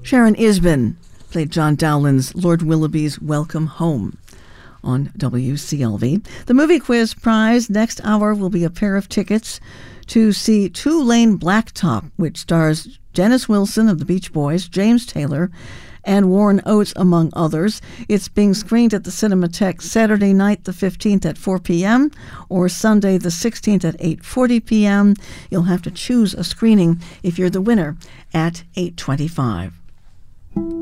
Sharon Isbin played John Dowland's Lord Willoughby's Welcome Home on WCLV. The movie quiz prize next hour will be a pair of tickets to see Two Lane Blacktop, which stars Janice Wilson of the Beach Boys, James Taylor, and Warren Oates, among others. It's being screened at the Cinematheque Saturday night, the 15th at 4 p.m. or Sunday, the 16th at 8:40 p.m. You'll have to choose a screening if you're the winner at 8:25.